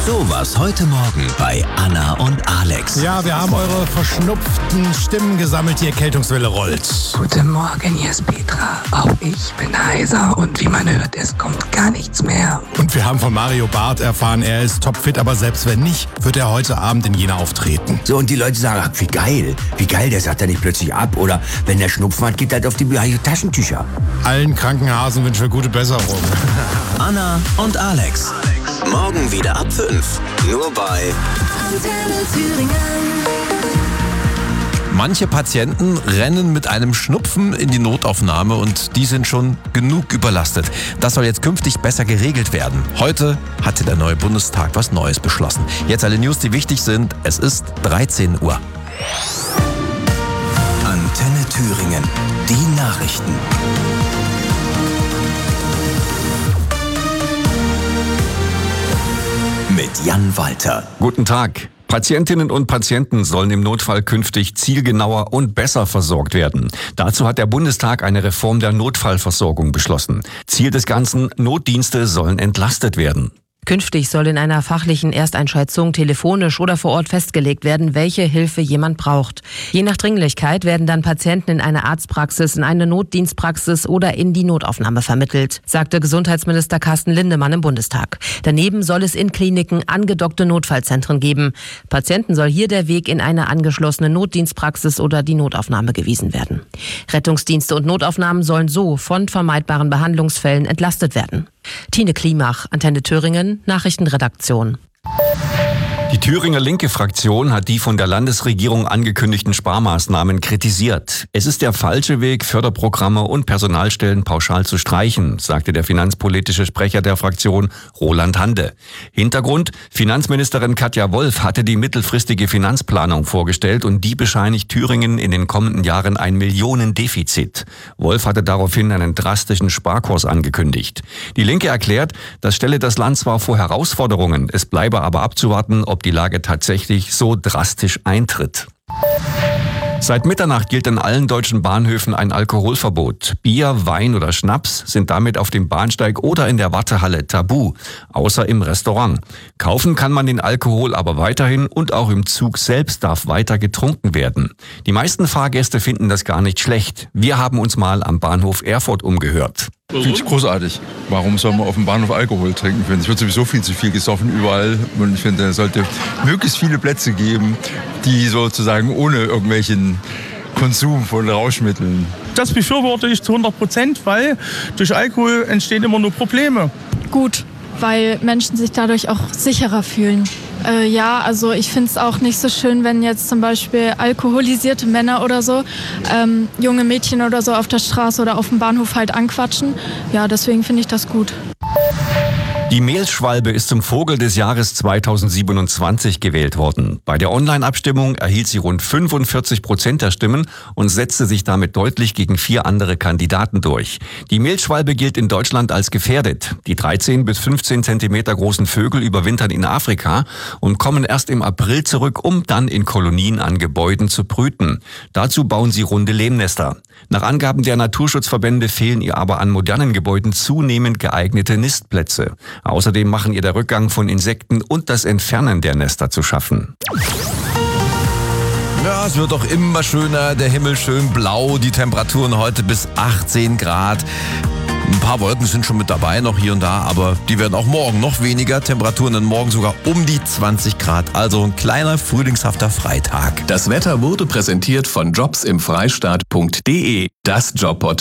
Sowas heute Morgen bei Anna und Alex. Ja, wir haben eure verschnupften Stimmen gesammelt, die Erkältungswelle rollt. Guten Morgen, hier ist Petra. Auch ich bin heiser und wie man hört, es kommt gar nichts mehr. Und wir haben von Mario Barth erfahren, er ist topfit, aber selbst wenn nicht, wird er heute Abend in Jena auftreten. So, und die Leute sagen, ach, wie geil, der sagt ja nicht plötzlich ab. Oder wenn der Schnupfen hat, geht halt auf die Taschentücher. Allen Krankenhasen wünschen wir gute Besserung. Anna und Alex. Morgen wieder ab 5. Nur bei Antenne Thüringen. Manche Patienten rennen mit einem Schnupfen in die Notaufnahme und die sind schon genug überlastet. Das soll jetzt künftig besser geregelt werden. Heute hatte der neue Bundestag was Neues beschlossen. Jetzt alle News, die wichtig sind. Es ist 13 Uhr. Antenne Thüringen. Die Nachrichten. Mit Jan Walter. Guten Tag. Patientinnen und Patienten sollen im Notfall künftig zielgenauer und besser versorgt werden. Dazu hat der Bundestag eine Reform der Notfallversorgung beschlossen. Ziel des Ganzen: Notdienste sollen entlastet werden. Künftig soll in einer fachlichen Ersteinschätzung telefonisch oder vor Ort festgelegt werden, welche Hilfe jemand braucht. Je nach Dringlichkeit werden dann Patienten in eine Arztpraxis, in eine Notdienstpraxis oder in die Notaufnahme vermittelt, sagte Gesundheitsminister Carsten Lindemann im Bundestag. Daneben soll es in Kliniken angedockte Notfallzentren geben. Patienten soll hier der Weg in eine angeschlossene Notdienstpraxis oder die Notaufnahme gewiesen werden. Rettungsdienste und Notaufnahmen sollen so von vermeidbaren Behandlungsfällen entlastet werden. Tine Klimach, Antenne Thüringen, Nachrichtenredaktion. Die Thüringer linke Fraktion hat die von der Landesregierung angekündigten Sparmaßnahmen kritisiert. Es ist der falsche Weg, Förderprogramme und Personalstellen pauschal zu streichen, sagte der finanzpolitische Sprecher der Fraktion, Roland Hande. Hintergrund: Finanzministerin Katja Wolf hatte die mittelfristige Finanzplanung vorgestellt und die bescheinigt Thüringen in den kommenden Jahren ein Millionendefizit. Wolf hatte daraufhin einen drastischen Sparkurs angekündigt. Die Linke erklärt, das stelle das Land zwar vor Herausforderungen, es bleibe aber abzuwarten, ob die Lage tatsächlich so drastisch eintritt. Seit Mitternacht gilt an allen deutschen Bahnhöfen ein Alkoholverbot. Bier, Wein oder Schnaps sind damit auf dem Bahnsteig oder in der Wartehalle tabu, außer im Restaurant. Kaufen kann man den Alkohol aber weiterhin und auch im Zug selbst darf weiter getrunken werden. Die meisten Fahrgäste finden das gar nicht schlecht. Wir haben uns mal am Bahnhof Erfurt umgehört. Finde ich großartig. Warum soll man auf dem Bahnhof Alkohol trinken? Es wird sowieso viel zu viel gesoffen überall. Und ich finde, es sollte möglichst viele Plätze geben, die sozusagen ohne irgendwelchen Konsum von Rauschmitteln. Das befürworte ich zu 100%, weil durch Alkohol entstehen immer nur Probleme. Gut, weil Menschen sich dadurch auch sicherer fühlen. Ja, also ich finde es auch nicht so schön, wenn jetzt zum Beispiel alkoholisierte Männer oder so junge Mädchen oder so auf der Straße oder auf dem Bahnhof halt anquatschen. Ja, deswegen finde ich das gut. Die Mehlschwalbe ist zum Vogel des Jahres 2027 gewählt worden. Bei der Online-Abstimmung erhielt sie rund 45% der Stimmen und setzte sich damit deutlich gegen 4 andere Kandidaten durch. Die Mehlschwalbe gilt in Deutschland als gefährdet. Die 13 bis 15 Zentimeter großen Vögel überwintern in Afrika und kommen erst im April zurück, um dann in Kolonien an Gebäuden zu brüten. Dazu bauen sie runde Lehmnester. Nach Angaben der Naturschutzverbände fehlen ihr aber an modernen Gebäuden zunehmend geeignete Nistplätze. Außerdem machen ihr der Rückgang von Insekten und das Entfernen der Nester zu schaffen. Ja, es wird auch immer schöner, der Himmel schön blau, die Temperaturen heute bis 18 Grad. Ein paar Wolken sind schon mit dabei, noch hier und da, aber die werden auch morgen noch weniger. Temperaturen dann morgen sogar um die 20 Grad. Also ein kleiner frühlingshafter Freitag. Das Wetter wurde präsentiert von jobsimfreistaat.de. Das Jobportal.